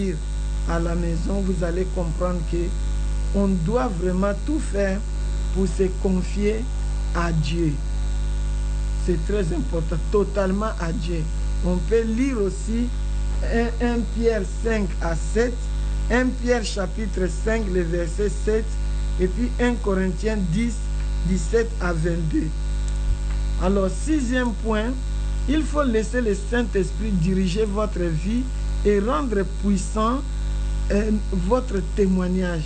à la maison, vous allez comprendre que on doit vraiment tout faire pour se confier à Dieu. C'est très important, totalement à Dieu. On peut lire aussi 1 Pierre 5 à 7, 1 Pierre chapitre 5, le verset 7, et puis 1 Corinthiens 10, 17 à 22. Alors, 6e point, il faut laisser le Saint-Esprit diriger votre vie et rendre puissant votre témoignage.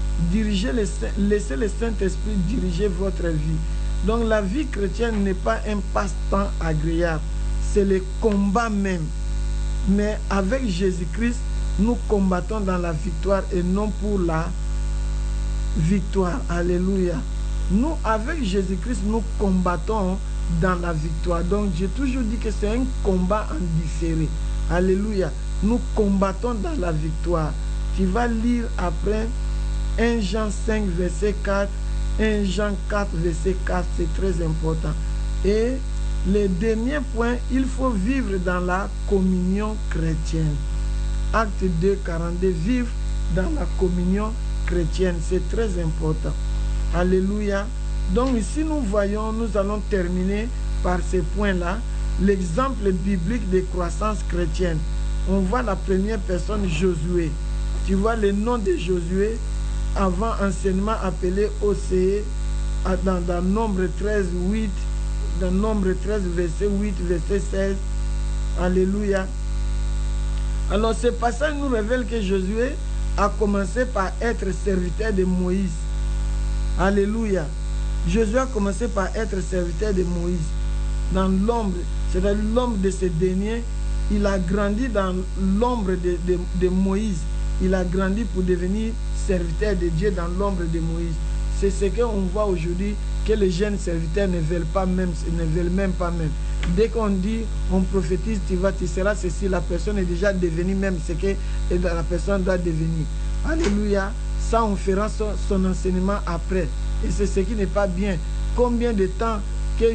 Laissez le Saint-Esprit diriger votre vie. Donc la vie chrétienne n'est pas un passe-temps agréable, c'est le combat même. Mais avec Jésus-Christ, nous combattons dans la victoire et non pour la victoire. Alléluia. Nous, avec Jésus-Christ, nous combattons dans la victoire. Donc j'ai toujours dit que c'est un combat en différé. Alléluia. Nous combattons dans la victoire. Tu vas lire après 1 Jean 5, verset 4, 1 Jean 4, verset 4, c'est très important. Et le dernier point, il faut vivre dans la communion chrétienne. Acte 2, 42, vivre dans la communion chrétienne, c'est très important. Alléluia. Donc ici nous voyons, nous allons terminer par ces points-là, l'exemple biblique de croissance chrétienne. On voit la première personne, Josué. Tu vois le nom de Josué, avant enseignement appelé OCE, dans Nombre 13, 8, dans Nombre 13, verset 8, verset 16. Alléluia. Alors ce passage nous révèle que Josué a commencé par être serviteur de Moïse. Alléluia. Josué a commencé par être serviteur de Moïse. Dans l'ombre, c'est-à-dire l'ombre de ce dernier, il a grandi dans l'ombre de Moïse. Il a grandi pour devenir serviteur de Dieu dans l'ombre de Moïse. C'est ce qu'on voit aujourd'hui, que les jeunes serviteurs ne veulent même pas même. Dès qu'on dit, on prophétise, tu seras ceci, la personne est déjà devenue même ce que la personne doit devenir. Alléluia. Ça, on fera son enseignement après. Et c'est ce qui n'est pas bien. Combien de temps que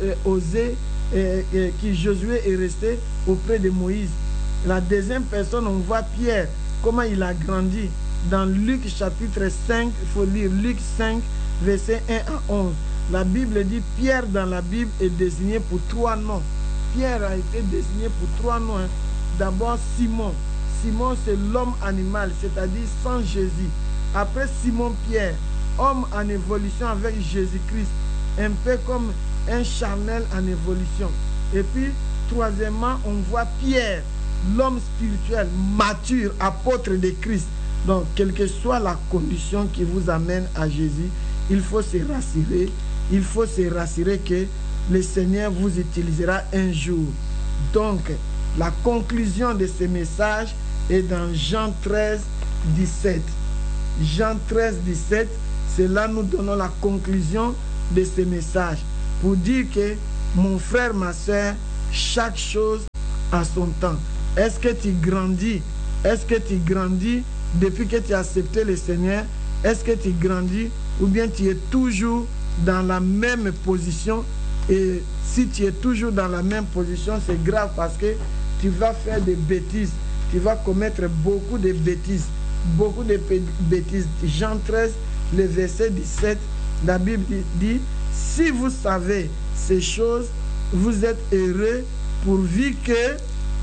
Josué est resté auprès de Moïse. La deuxième personne, on voit Pierre, comment il a grandi. Dans Luc chapitre 5, il faut lire Luc 5, verset 1 à 11. La Bible dit, Pierre dans la Bible est désigné pour 3 noms. Pierre a été désigné pour 3 noms. D'abord Simon. Simon, c'est l'homme animal, c'est-à-dire sans Jésus. Après Simon-Pierre, homme en évolution avec Jésus-Christ, un peu comme un charnel en évolution. Et puis, troisièmement, on voit Pierre, l'homme spirituel, mature, apôtre de Christ. Donc, quelle que soit la condition qui vous amène à Jésus, il faut se rassurer. Il faut se rassurer que le Seigneur vous utilisera un jour. Donc, la conclusion de ce message est dans Jean 13, 17. Jean 13, 17, c'est là nous donnons la conclusion de ce message. Pour dire que, mon frère, ma soeur, chaque chose a son temps. Est-ce que tu grandis? Est-ce que tu grandis depuis que tu as accepté le Seigneur? Est-ce que tu grandis ou bien tu es toujours dans la même position? Et si tu es toujours dans la même position, c'est grave parce que tu vas faire des bêtises. Tu vas commettre beaucoup de bêtises. Beaucoup de bêtises. Jean 13, le verset 17, la Bible dit, si vous savez ces choses, vous êtes heureux pourvu que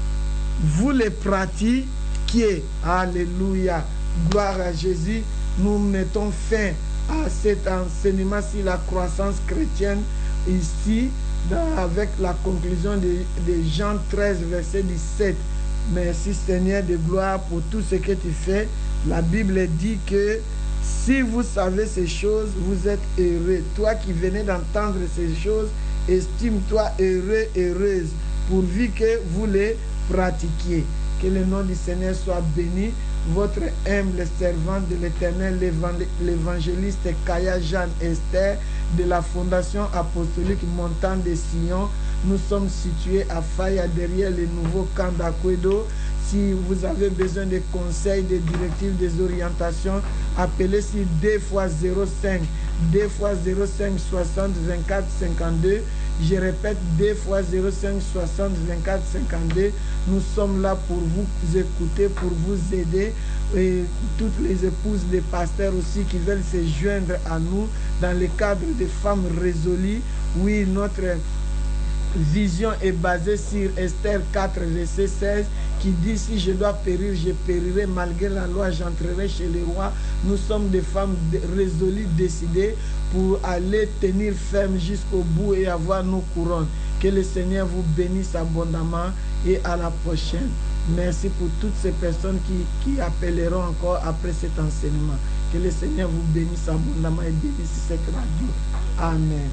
vous les pratiquiez. Alléluia. Gloire à Jésus. Nous mettons fin à cet enseignement sur la croissance chrétienne ici, avec la conclusion de Jean 13, verset 17. Merci Seigneur de gloire pour tout ce que tu fais. La Bible dit que si vous savez ces choses, vous êtes heureux. Toi qui venez d'entendre ces choses, estime-toi heureux, heureuse, pourvu que vous les pratiquiez. Que le nom du Seigneur soit béni. Votre humble servante de l'Éternel, l'évangéliste Kaya Jeanne Esther de la Fondation Apostolique Montagne de Sion. Nous sommes situés à Faya, derrière le nouveau camp d'Akwedo. Si vous avez besoin de conseils, de directives, des orientations, appelez sur 2 x 05, 2 x 05 60 24 52, Je répète, 2 fois 05 60 24 52. Nous sommes là pour vous écouter, pour vous aider. Et toutes les épouses des pasteurs aussi qui veulent se joindre à nous dans le cadre des femmes résolues. Oui, notre vision est basée sur Esther 4, verset 16, qui dit: si je dois périr, je périrai, malgré la loi, j'entrerai chez les rois. Nous sommes des femmes résolues, décidées pour aller tenir ferme jusqu'au bout et avoir nos couronnes. Que le Seigneur vous bénisse abondamment et à la prochaine. Merci pour toutes ces personnes qui appelleront encore après cet enseignement. Que le Seigneur vous bénisse abondamment et bénisse cette radio. Amen.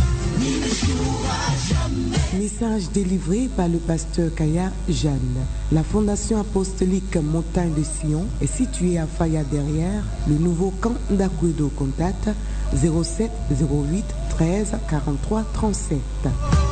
Message délivré par le pasteur Kaya Jeanne. La Fondation apostolique Montagne de Sion est située à Faya derrière le nouveau camp d'Akuedo. Contact 07 08 13 43 37.